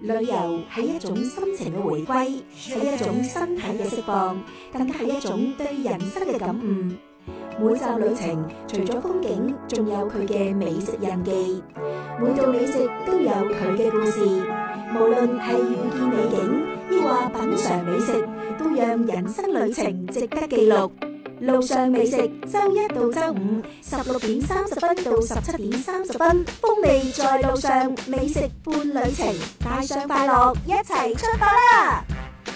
旅遊係一種心情嘅回歸，係一種身體嘅釋放，更加係一種對人生嘅感悟。每站旅程除咗風景，仲有佢嘅美食印記。每道美食都有佢嘅故事，無論係遇見美景，抑或品嘗美食，都讓人生旅程值得記錄。路上美食，周一到周五16:30到17:30，風味在路上，美食伴旅程，帶上快樂，一齊出發啦！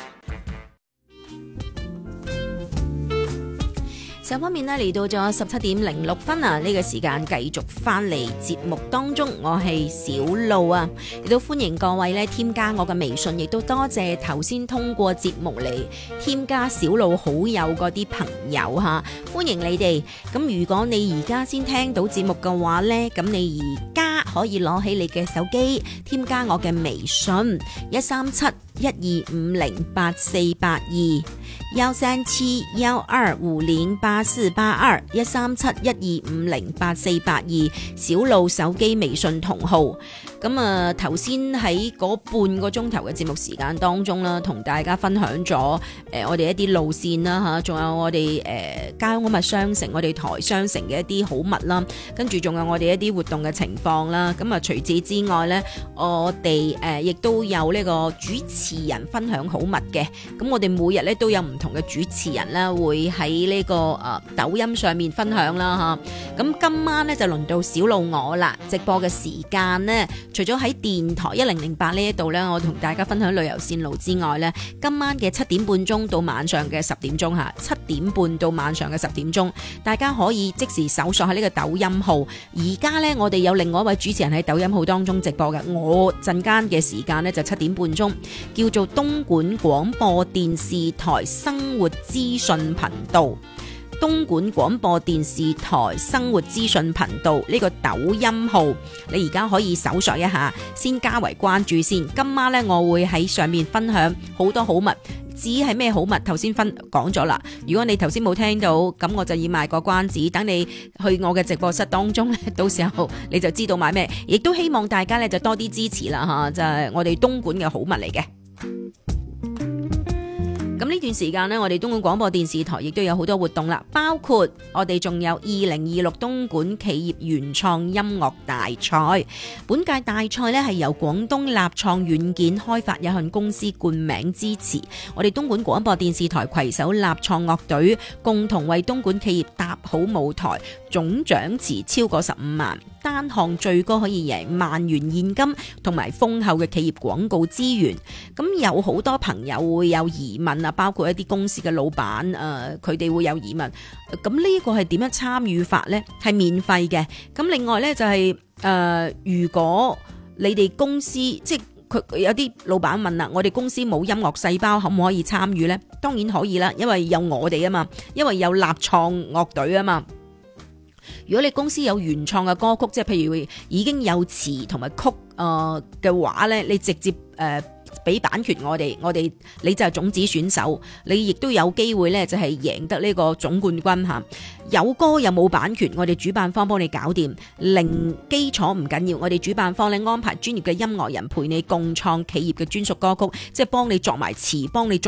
上方面呢，嚟到咗17:06啊，呢個時間繼續翻嚟節目當中，我係小路啊，亦都歡迎各位呢添加我嘅微信，亦都多謝頭先通過節目嚟添加小路好友嗰啲朋友吓，歡迎你哋。咁如果你而家先聽到節目嘅話呢，咁你而家可以攞起你嘅手機添加我嘅微信13712508482，13712508482，小路手機微信同號。咁啊，頭先喺嗰半個鐘頭嘅節目時間當中啦，同大家分享咗我哋一啲路線啦吓，仲有我哋交物商城，我哋台商城嘅一啲好物啦，跟住仲有我哋一啲活動嘅情況啦。咁啊，除此之外呢，我哋亦都有呢個主持人分享好物嘅。咁我哋每日咧都有唔同嘅主持人啦，會喺呢個抖音上面分享啦吓。咁今晚咧就輪到小路我啦，直播嘅時間呢，除咗喺電台1008呢一度咧，我同大家分享旅遊線路之外咧，今晚嘅7點半鐘到晚上嘅10點鐘吓，7點半到晚上嘅10點鐘，大家可以即時搜索喺呢個抖音號。而家咧我哋有另外一位主持人喺抖音號當中直播嘅，我陣間嘅時間咧就7點半鐘，叫做東莞廣播電視台生活資訊頻道。東莞廣播電視台生活資訊頻道呢個抖音號，你而家可以搜索一下，先加為關注先。今晚呢，我會喺上面分享好多好物，至於係咩好物，頭先講咗啦。如果你頭先冇聽到，咁我就要賣個關子，等你去我嘅直播室當中呢，到時候你就知道買咩。亦都希望大家呢就多啲支持啦吓，就係我哋東莞嘅好物嚟嘅。咁呢段時間呢，我哋東莞廣播電視台亦都有好多活動啦，包括我哋仲有2026東莞企業原創音樂大賽。本屆大賽呢係由廣東立創軟件開發有限公司冠名支持，我哋東莞廣播電視台攜手立創樂隊，共同為東莞企業搭好舞台，總獎池超過15萬，單項最高可以贏萬元現金同埋豐厚嘅企業廣告資源。咁有好多朋友會有疑問啊，包括一啲公司嘅老闆佢哋會有疑問。咁呢個係點樣參與法呢？係免費嘅。咁另外呢，就係如果你哋公司即係佢有啲老闆問啦，我哋公司冇音樂細胞，可唔可以參與呢？當然可以啦，因為有我哋啊嘛，因為有立創樂隊啊嘛。如果你公司有原創嘅歌曲，即係譬如已經有詞同埋曲嘅話呢，你直接俾版權我哋你就係種子選手，你亦都有機會呢，就係贏得呢個總冠軍吓。有歌又冇版權，我哋主辦方幫你搞掂，零基礎唔緊要，我哋主辦方呢安排專業嘅音樂人陪你共創企業嘅專屬歌曲，即係幫你作埋詞，幫你